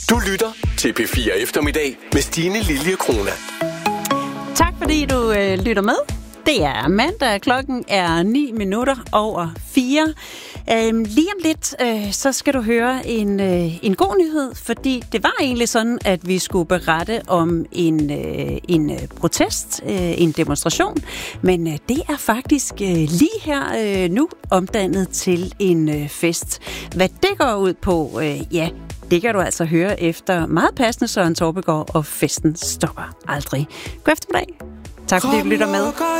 Du lytter til P4 Eftermiddag med Stine Lilje Krona. Tak fordi du lytter med. Det er mandag, klokken er 4:09. Lige om lidt, så skal du høre en god nyhed, fordi det var egentlig sådan, at vi skulle berette om en protest, en demonstration, men det er faktisk lige her nu omdannet til en fest. Hvad det går ud på, det kan du altså høre efter meget passende Søren Torpegaard, og festen stopper aldrig. God eftermiddag. Tak fordi du lytter med.